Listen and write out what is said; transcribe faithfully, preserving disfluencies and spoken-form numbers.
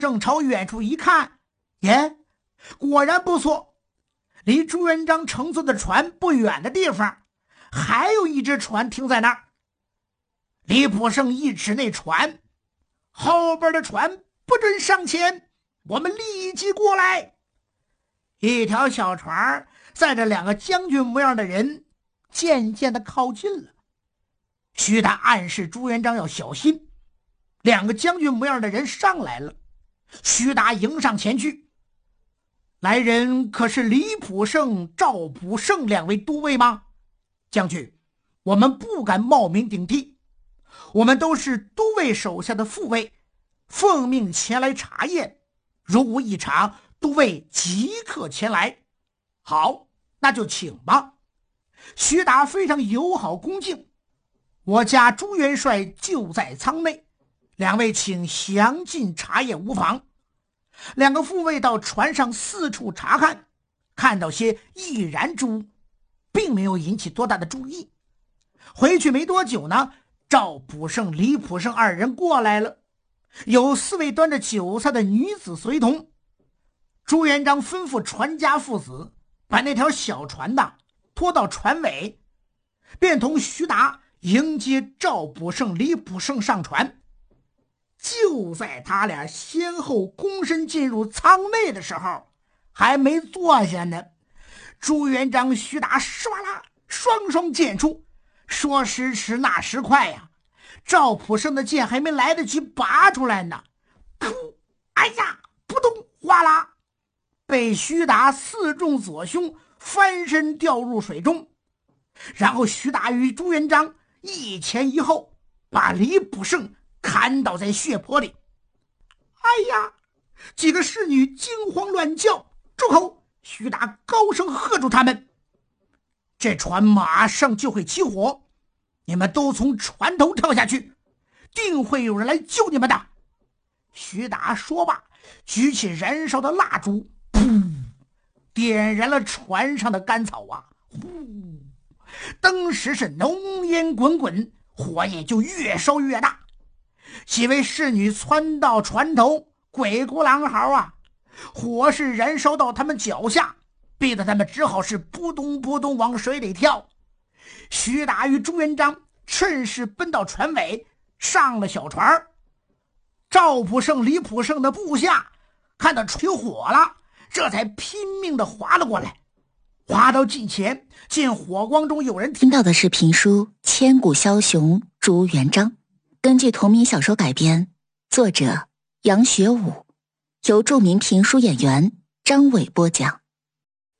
正朝远处一看，耶，果然不错，离朱元璋乘坐的船不远的地方还有一只船停在那儿。李普胜一指那船，后边的船不准上前，我们立即过来。一条小船载着两个将军模样的人渐渐地靠近了。徐达暗示朱元璋要小心，两个将军模样的人上来了，徐达迎上前去。来人可是李普胜、赵普胜两位都尉吗？将军，我们不敢冒名顶替，我们都是都尉手下的副尉，奉命前来查验，如无异常，都尉即刻前来。好，那就请吧。徐达非常友好恭敬，我家朱元帅就在舱内，两位请详尽查验无妨。两个副尉到船上四处查看，看到些易燃之物，并没有引起多大的注意。回去没多久呢，赵普胜、李普胜二人过来了，有四位端着酒菜的女子随同。朱元璋吩咐船家父子把那条小船呐拖到船尾，便同徐达迎接赵普胜、李普胜上船。就在他俩先后躬身进入舱内的时候，还没坐下呢，朱元璋、徐达唰啦双双剑出，说时迟那时快呀、啊，赵普胜的剑还没来得及拔出来呢，噗，哎呀，扑通，哗啦，被徐达刺中左胸，翻身掉入水中。然后徐达与朱元璋一前一后，把李普胜砍倒在血泊里。哎呀！几个侍女惊慌乱叫，住口！徐达高声喝住他们：这船马上就会起火，你们都从船头跳下去，定会有人来救你们的。徐达说罢，举起燃烧的蜡烛，噗，点燃了船上的干草啊！呼，当时是浓烟滚滚，火焰就越烧越大。几位侍女窜到船头，鬼哭狼嚎啊！火势燃烧到他们脚下，逼得他们只好是扑通扑通往水里跳。徐达与朱元璋趁势奔到船尾，上了小船。赵普胜、李普胜的部下看到有火了，这才拼命地划了过来。划到近前，见火光中有人。 听到的是评书《千古枭雄朱元璋》，根据同名小说改编，作者杨学武，由著名评书演员张伟播讲。